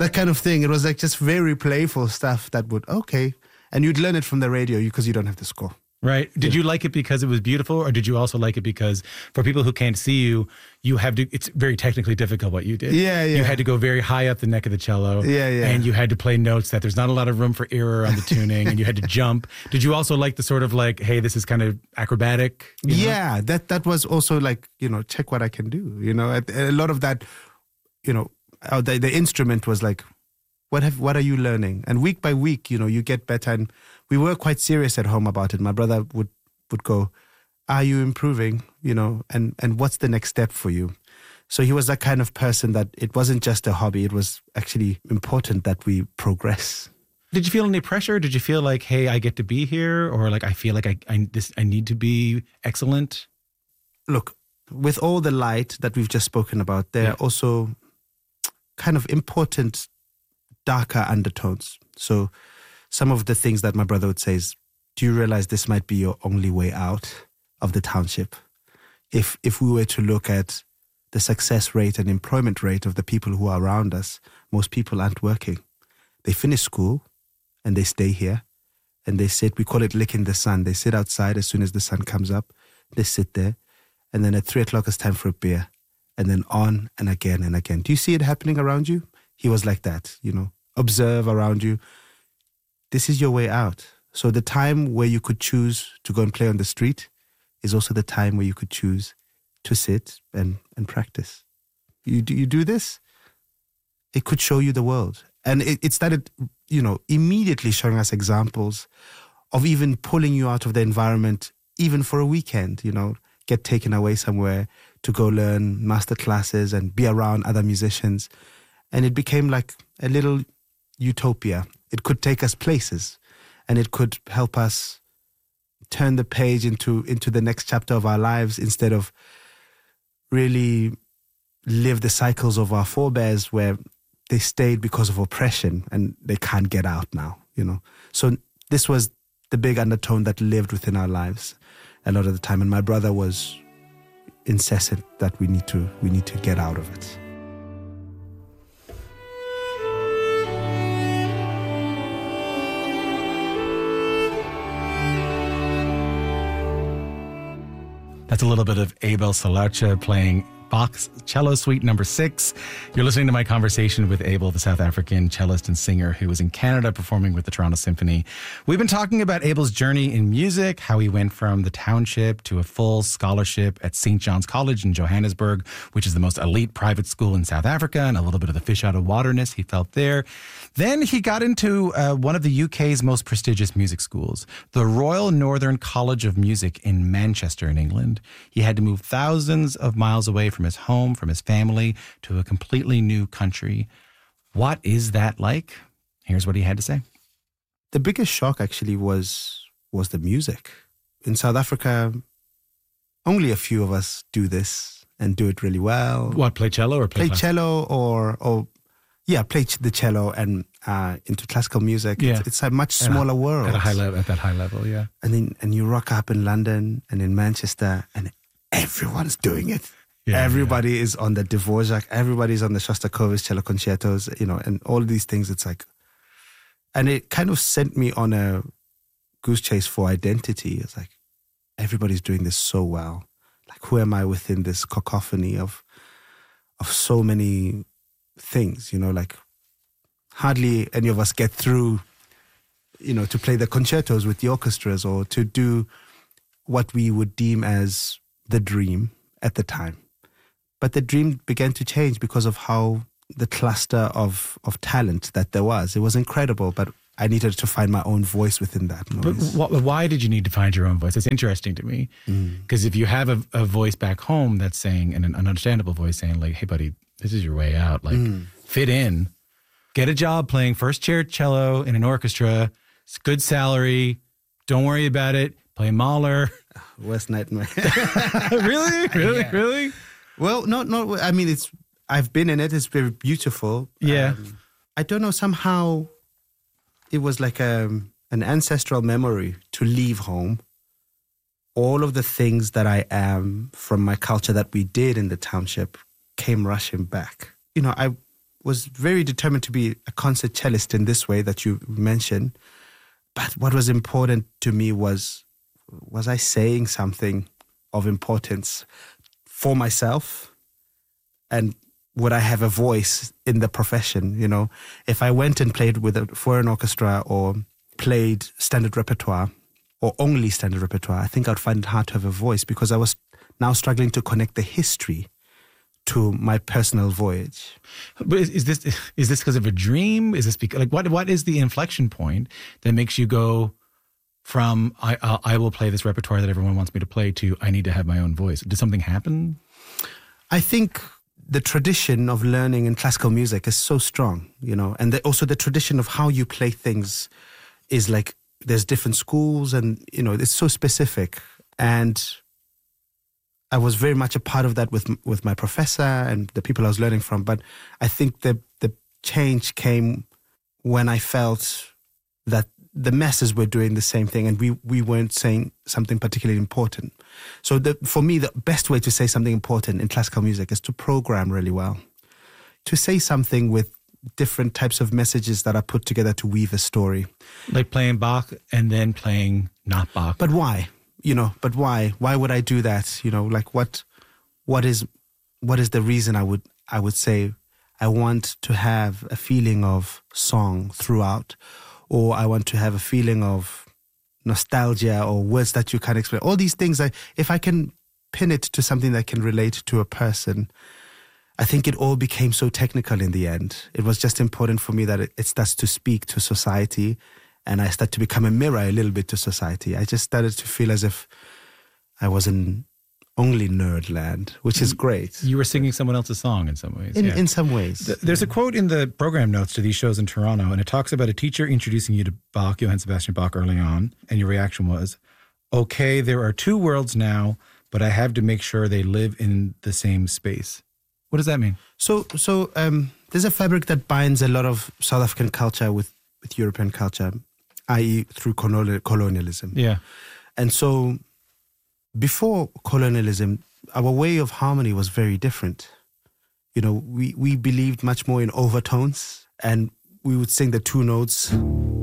that kind of thing. It was like just very playful stuff that would, okay. And you'd learn it from the radio because you don't have the score. Right. Did you like it because it was beautiful, or did you also like it because for people who can't see you, you have to, it's very technically difficult what you did. Yeah. You had to go very high up the neck of the cello. Yeah. And you had to play notes that there's not a lot of room for error on the tuning, and you had to jump. Did you also like the sort of like, hey, this is kind of acrobatic? You know? Yeah, that was also like, check what I can do. A lot of that, the instrument was like, what are you learning? And week by week, you get better. And we were quite serious at home about it. My brother would go, are you improving? And what's the next step for you? So he was that kind of person that it wasn't just a hobby. It was actually important that we progress. Did you feel any pressure? Did you feel like, hey, I get to be here? Or like, I feel like I need to be excellent? Look, with all the light that we've just spoken about, there are also kind of important darker undertones. So some of the things that my brother would say is, do you realize this might be your only way out of the township? If we were to look at the success rate and employment rate of the people who are around us, most people aren't working. They finish school and they stay here and they sit, we call it licking the sun. They sit outside as soon as the sun comes up. They sit there, and then at 3:00 it's time for a beer, and then on and again and again. Do you see it happening around you? He was like that, observe around you. This is your way out. So the time where you could choose to go and play on the street is also the time where you could choose to sit and practice. You do this, it could show you the world. And it started, immediately showing us examples of even pulling you out of the environment, even for a weekend, get taken away somewhere to go learn master classes and be around other musicians. And it became like a little utopia. It could take us places, and it could help us turn the page into the next chapter of our lives, instead of really live the cycles of our forebears where they stayed because of oppression and they can't get out now, So this was the big undertone that lived within our lives a lot of the time. And my brother was incessant that we need to get out of it. That's a little bit of Abel Salarcha playing Bach's Cello Suite No. 6. You're listening to my conversation with Abel, the South African cellist and singer who was in Canada performing with the Toronto Symphony. We've been talking about Abel's journey in music, how he went from the township to a full scholarship at St. John's College in Johannesburg, which is the most elite private school in South Africa, and a little bit of the fish out of waterness he felt there. Then he got into one of the UK's most prestigious music schools, the Royal Northern College of Music in Manchester in England. He had to move thousands of miles away from his home, from his family, to a completely new country. What is that like? Here's what he had to say. The biggest shock actually was the music. In South Africa, only a few of us do this and do it really well. What, play cello or play cello or play the cello and into classical music. Yeah. It's a much smaller world. At that high level, yeah. And you rock up in London and in Manchester and everyone's doing it. Yeah, Everybody is on the Dvorak, everybody's on the Shostakovich cello concertos, and all these things. It's like, and it kind of sent me on a goose chase for identity. It's like, everybody's doing this so well. Like, who am I within this cacophony of so many things, like hardly any of us get through, to play the concertos with the orchestras or to do what we would deem as the dream at the time. But the dream began to change because of how the cluster of talent that there was. It was incredible, but I needed to find my own voice within that noise. But why did you need to find your own voice? It's interesting to me. Because if you have a voice back home that's saying, and an understandable voice saying like, hey buddy, this is your way out. Like, fit in, get a job playing first chair cello in an orchestra. It's good salary. Don't worry about it. Play Mahler. Worst nightmare. Really? Well, no. I mean, I've been in it. It's very beautiful. Yeah. I don't know. Somehow, it was like an ancestral memory to leave home. All of the things that I am from my culture that we did in the township came rushing back. was very determined to be a concert cellist in this way that you mentioned. But what was important to me was I saying something of importance for myself, and would I have a voice in the profession? You know, if I went and played for an orchestra or played standard repertoire or only standard repertoire, I think I'd find it hard to have a voice, because I was now struggling to connect the history to my personal voyage. But is this because of a dream? Is this because, like, what is the inflection point that makes you go from I will play this repertoire that everyone wants me to play to I need to have my own voice? Did something happen? I think the tradition of learning in classical music is so strong, you know, and also the tradition of how you play things is like, there's different schools, and, you know, it's so specific. And I was very much a part of that with my professor and the people I was learning from. But I think the change came when I felt that the masses were doing the same thing, and we weren't saying something particularly important. So for me, the best way to say something important in classical music is to program really well, to say something with different types of messages that are put together to weave a story. Like playing Bach and then playing not Bach. But why? You know, but why? Why would I do that? You know, like what is the reason I would say I want to have a feeling of song throughout, or I want to have a feeling of nostalgia, or words that you can't explain. All these things, if I can pin it to something that can relate to a person, I think it all became so technical in the end. It was just important for me that it starts to speak to society, and I start to become a mirror a little bit to society. I just started to feel as if I was in only nerd land, which is great. You were singing someone else's song in some ways. In some ways. There's a quote in the program notes to these shows in Toronto, and it talks about a teacher introducing you to Bach, Johann Sebastian Bach, early on, and your reaction was, okay, there are two worlds now, but I have to make sure they live in the same space. What does that mean? So there's a fabric that binds a lot of South African culture with European culture, i.e. through colonialism. Yeah. And so before colonialism, our way of harmony was very different. You know, we believed much more in overtones, and we would sing the two notes